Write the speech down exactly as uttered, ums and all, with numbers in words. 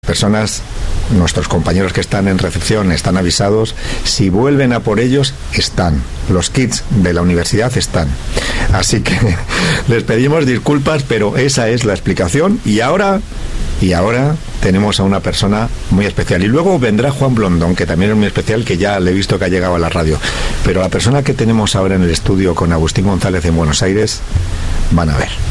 personas, nuestros compañeros que están en recepción están avisados, si vuelven a por ellos, están. Los kits de la universidad están. Así que les pedimos disculpas, pero esa es la explicación. Y ahora, y ahora tenemos a una persona muy especial. Y luego vendrá Juan Blondón, que también es muy especial, que ya le he visto que ha llegado a la radio. Pero la persona que tenemos ahora en el estudio con Agustín González en Buenos Aires, van a ver.